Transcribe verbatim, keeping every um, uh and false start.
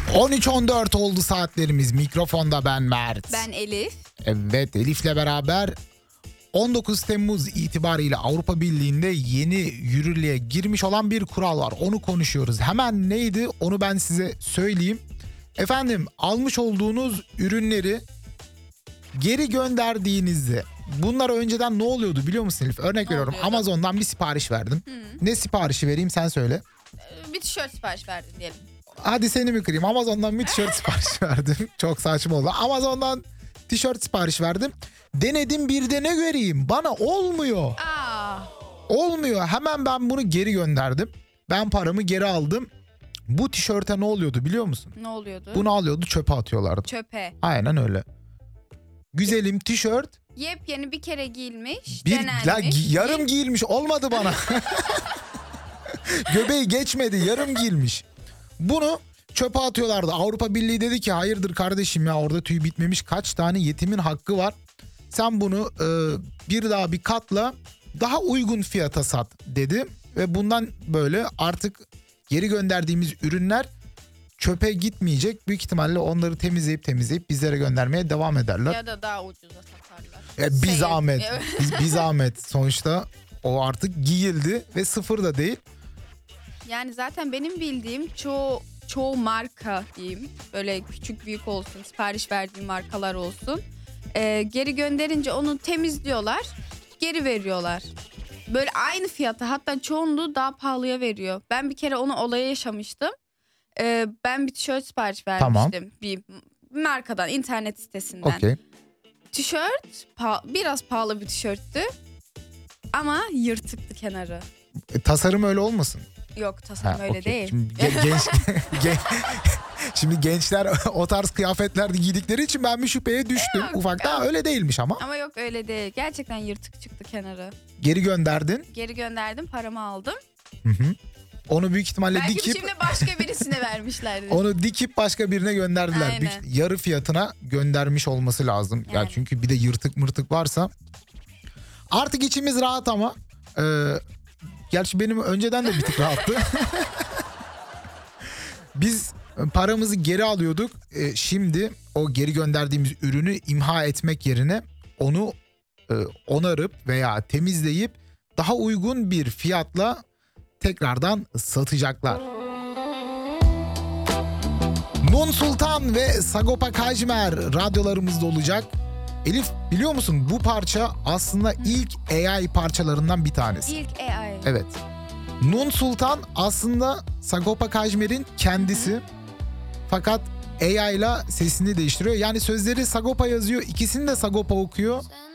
on üç on dört oldu saatlerimiz. Mikrofonda ben Mert. Ben Elif. Evet, Elif'le beraber on dokuz Temmuz itibariyle Avrupa Birliği'nde yeni yürürlüğe girmiş olan bir kural var. Onu konuşuyoruz. Hemen neydi onu ben size söyleyeyim. Efendim, almış olduğunuz ürünleri geri gönderdiğinizde, bunlar önceden ne oluyordu biliyor musun Elif? Örnek Ne veriyorum, oluyordu? Amazon'dan bir sipariş verdim. Hı. Ne siparişi vereyim sen söyle. Bir tişört sipariş verdin diyelim. Hadi seni mi kırayım? Amazon'dan bir tişört sipariş verdim. Çok saçma oldu. Amazon'dan tişört sipariş verdim. Denedim, bir de ne göreyim? Bana olmuyor. Aa, Olmuyor. Hemen ben bunu geri gönderdim. Ben paramı geri aldım. Bu tişörte ne oluyordu biliyor musun? ne oluyordu? Bunu alıyordu, çöpe atıyorlardı. Çöpe. Aynen öyle. Güzelim tişört Yepyeni bir kere giyilmiş, bir denenmiş. la, gi- yarım giyilmiş, olmadı bana. Göbeği geçmedi, yarım giyilmiş. Bunu çöpe atıyorlardı. Avrupa Birliği dedi ki hayırdır kardeşim ya, orada tüy bitmemiş, kaç tane yetimin hakkı var. Sen bunu e, bir daha bir katla, daha uygun fiyata sat dedi. Ve bundan böyle artık geri gönderdiğimiz ürünler çöpe gitmeyecek. Büyük ihtimalle onları temizleyip temizleyip bizlere göndermeye devam ederler. Ya da daha ucuza satarlar. E, bir Şey- zahmet. Biz, bir zahmet. Sonuçta o artık giyildi ve sıfır da değil. Yani zaten benim bildiğim çoğu çoğu marka diyeyim. Böyle küçük büyük olsun, sipariş verdiğim markalar olsun. Ee, geri gönderince onu temizliyorlar, geri veriyorlar. Böyle aynı fiyata, hatta çoğunluğu daha pahalıya veriyor. Ben bir kere onu olaya yaşamıştım. Ee, ben bir tişört sipariş vermiştim. Tamam. Bir markadan, internet sitesinden. Okey. Tişört pa- biraz pahalı bir tişörttü. Ama yırtıktı kenarı. E, tasarım öyle olmasın? Yok, tasarım Ha, öyle okey. değil. Şimdi gen- genç, gen- şimdi gençler o tarz kıyafetlerde giydikleri için ben bir şüpheye düştüm. Yok, Ufakta yok. öyle değilmiş ama. Ama yok, öyle değil. Gerçekten yırtık çıktı kenarı. Geri gönderdin. Geri gönderdim, paramı aldım. Hı hı. Onu büyük ihtimalle Belki dikip şimdi başka birisine vermişlerdi. onu dikip başka birine gönderdiler. Aynen. Büyük- yarı fiyatına göndermiş olması lazım. Ya Yani. çünkü bir de yırtık mırtık varsa artık içimiz rahat ama e, gerçi benim önceden de bir tık rahattı. Biz paramızı geri alıyorduk. E, şimdi o geri gönderdiğimiz ürünü imha etmek yerine onu e, onarıp veya temizleyip daha uygun bir fiyatla tekrardan satacaklar. Nun Sultan ve Sagopa Kajmer radyolarımızda olacak. Elif, biliyor musun bu parça aslında ilk A I parçalarından bir tanesi. İlk A I. Evet. Nun Sultan aslında Sagopa Kajmer'in kendisi. Fakat A I ile sesini değiştiriyor. Yani sözleri Sagopa yazıyor, ikisini de Sagopa okuyor.